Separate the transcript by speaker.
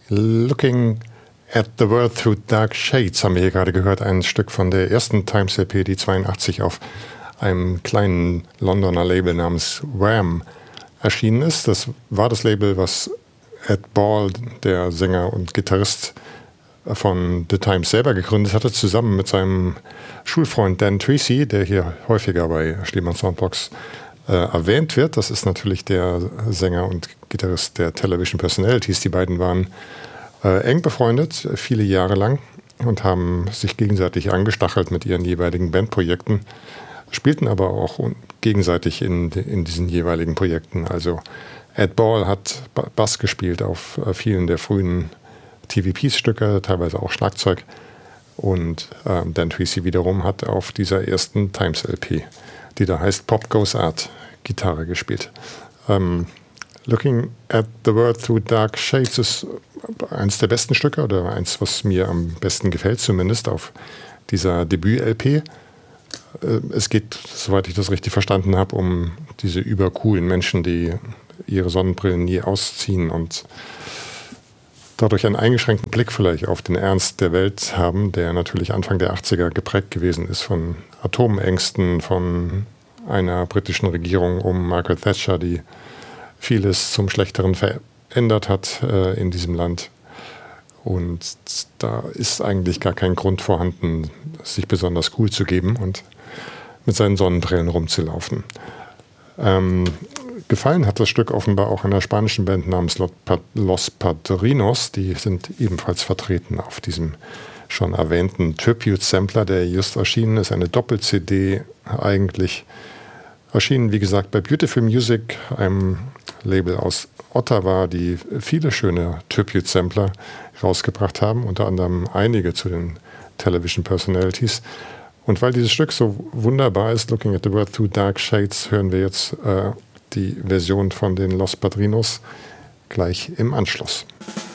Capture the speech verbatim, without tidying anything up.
Speaker 1: Looking at the World Through Dark Shades haben wir hier gerade gehört, ein Stück von der ersten Times L P, die zweiundachtzig auf einem kleinen Londoner Label namens Wham erschienen ist. Das war das Label, was Ed Ball, der Sänger und Gitarrist von The Times, selber gegründet hatte, zusammen mit seinem Schulfreund Dan Treacy, der hier häufiger bei Schliemann Soundbox äh, erwähnt wird. Das ist natürlich der Sänger und Gitarrist der Television Personalities. Die beiden waren äh, eng befreundet, viele Jahre lang, und haben sich gegenseitig angestachelt mit ihren jeweiligen Bandprojekten, spielten aber auch gegenseitig in, in diesen jeweiligen Projekten. Also Ed Ball hat Bass gespielt auf vielen der frühen T V P-Stücke, teilweise auch Schlagzeug. Und äh, Dan Treacy wiederum hat auf dieser ersten Times L P, die da heißt Pop Goes Art, Gitarre gespielt. Ähm, Looking at the World Through Dark Shades ist eins der besten Stücke, oder eins, was mir am besten gefällt, zumindest auf dieser Debüt-L P. Es geht, soweit ich das richtig verstanden habe, um diese übercoolen Menschen, die ihre Sonnenbrillen nie ausziehen und dadurch einen eingeschränkten Blick vielleicht auf den Ernst der Welt haben, der natürlich Anfang der achtziger geprägt gewesen ist von Atomängsten, von einer britischen Regierung um Margaret Thatcher, die vieles zum Schlechteren verändert hat äh, in diesem Land. Und da ist eigentlich gar kein Grund vorhanden, sich besonders cool zu geben und mit seinen Sonnenbrillen rumzulaufen. Ähm, gefallen hat das Stück offenbar auch einer spanischen Band namens Los Padrinos. Die sind ebenfalls vertreten auf diesem schon erwähnten Tribute-Sampler, der just erschienen ist. Eine Doppel-C D eigentlich. Erschienen, wie gesagt, bei Beautiful Music, einem Label aus Ottawa, die viele schöne Tribute-Sampler rausgebracht haben, unter anderem einige zu den Television Personalities. Und weil dieses Stück so wunderbar ist, Looking at the World Through Dark Shades, hören wir jetzt äh, die Version von den Los Padrinos gleich im Anschluss.